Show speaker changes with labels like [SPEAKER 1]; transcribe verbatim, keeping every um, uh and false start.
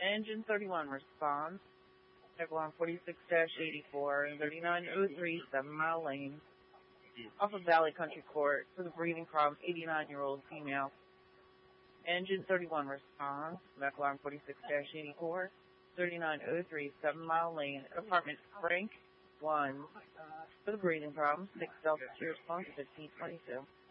[SPEAKER 1] Engine thirty-one responds. Avalon forty-six eighty-four, thirty-nine oh three, seven Mile Lane. Off of Valley Country Court for the breathing problems, eighty-nine-year-old female. Engine thirty-one responds. Avalon forty-six eighty-four, thirty-nine oh three, seven Mile Lane. Apartment Frank one for the breathing problems, six Delta two response, fifteen twenty-two.